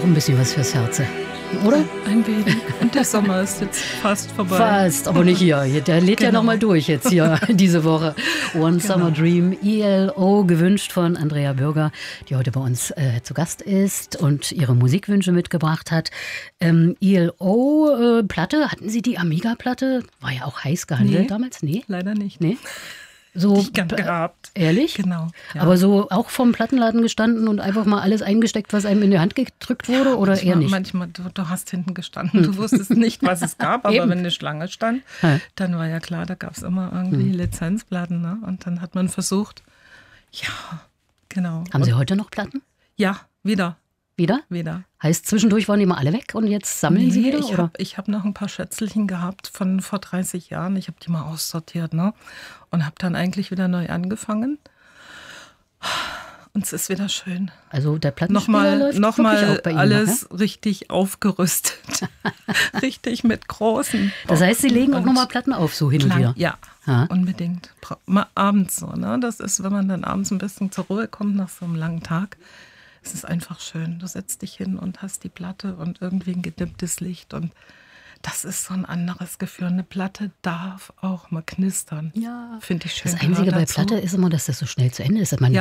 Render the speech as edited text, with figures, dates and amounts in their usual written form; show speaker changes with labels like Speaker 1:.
Speaker 1: auch ein bisschen was fürs Herz, oder?
Speaker 2: Ein wenig. Und der Sommer ist jetzt fast vorbei.
Speaker 1: Fast, aber nicht hier. Der lädt ja nochmal durch jetzt hier diese Woche. One Summer Dream, ELO, gewünscht von Andrea Bürger, die heute bei uns zu Gast ist und ihre Musikwünsche mitgebracht hat. ELO, Platte, hatten Sie die Amiga-Platte? War ja auch heiß gehandelt damals? Nee,
Speaker 2: leider nicht.
Speaker 1: Nee. So
Speaker 2: ich gern gehabt.
Speaker 1: Ehrlich?
Speaker 2: Genau. Ja.
Speaker 1: Aber so auch vom Plattenladen gestanden und einfach mal alles eingesteckt, was einem in die Hand gedrückt wurde,
Speaker 2: ja,
Speaker 1: oder eher nicht?
Speaker 2: Manchmal, du hast hinten gestanden, du wusstest nicht, was es gab, aber wenn eine Schlange stand, dann war ja klar, da gab es immer irgendwie Lizenzplatten. Ne? Und dann hat man versucht, ja, genau.
Speaker 1: Haben Sie heute noch Platten?
Speaker 2: Ja, wieder.
Speaker 1: Wieder?
Speaker 2: Wieder.
Speaker 1: Heißt, zwischendurch waren die mal alle weg und jetzt sammeln Sie wieder?
Speaker 2: Ich hab noch ein paar Schätzelchen gehabt von vor 30 Jahren. Ich habe die mal aussortiert, ne? Und habe dann eigentlich wieder neu angefangen. Und es ist wieder schön.
Speaker 1: Also der Plattenspieler läuft
Speaker 2: nochmal
Speaker 1: auch bei Ihnen
Speaker 2: alles
Speaker 1: noch, ja?
Speaker 2: Richtig aufgerüstet. Richtig mit großen.
Speaker 1: Das heißt, Sie legen auch nochmal Platten auf, so hin und wieder?
Speaker 2: Ja, unbedingt. Mal abends so, ne? Das ist, wenn man dann abends ein bisschen zur Ruhe kommt nach so einem langen Tag. Es ist einfach schön. Du setzt dich hin und hast die Platte und irgendwie ein gedimmtes Licht. Und das ist so ein anderes Gefühl. Eine Platte darf auch mal knistern.
Speaker 1: Ja.
Speaker 2: Finde ich schön.
Speaker 1: Das Einzige bei Platte ist immer, dass das so schnell zu Ende ist. Man